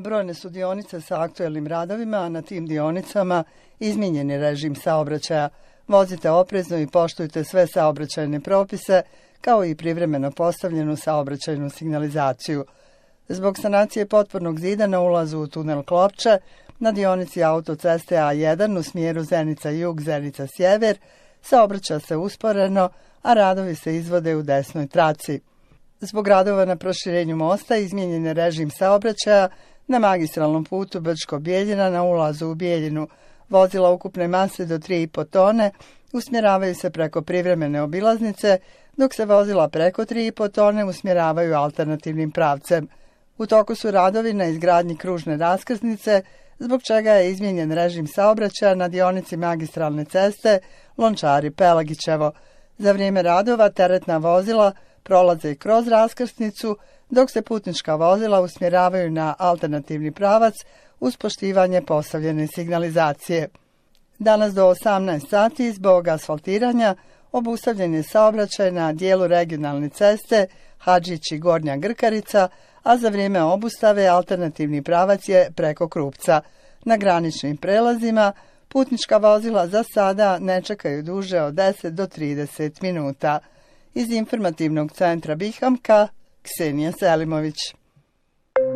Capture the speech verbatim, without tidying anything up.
Brojne su dionice sa aktuelnim radovima, a na tim dionicama izmijenjen je režim saobraćaja. Vozite oprezno i poštujte sve saobraćajne propise, kao i privremeno postavljenu saobraćajnu signalizaciju. Zbog sanacije potpornog zida na ulazu u tunel Klopče, na dionici autoceste A jedan u smjeru Zenica-Jug, Zenica-Sjever, saobraća se usporeno, a radovi se izvode u desnoj traci. Zbog radova na proširenju mosta izmijenjen je režim saobraćaja na magistralnom putu Brčko-Bijeljina na ulazu u Bijeljinu. Vozila ukupne mase do tri i po tone usmjeravaju se preko privremene obilaznice, dok se vozila preko tri i po tone usmjeravaju alternativnim pravcem. U toku su radovi na izgradnji kružne raskrsnice, zbog čega je izmijenjen režim saobraćaja na dionici magistralne ceste Lončari-Pelagićevo. Za vrijeme radova teretna vozila prolaze kroz raskrsnicu, dok se putnička vozila usmjeravaju na alternativni pravac uz poštivanje postavljene signalizacije. Danas do osamnaest sati zbog asfaltiranja obustavljen je saobraćaj na dijelu regionalne ceste Hadžići-Gornja Grkarica, a za vrijeme obustave alternativni pravac je preko Krupca. Na graničnim prelazima putnička vozila za sada ne čekaju duže od deset do trideset minuta. Iz informativnog centra Bihamka, Ksenija Selimović.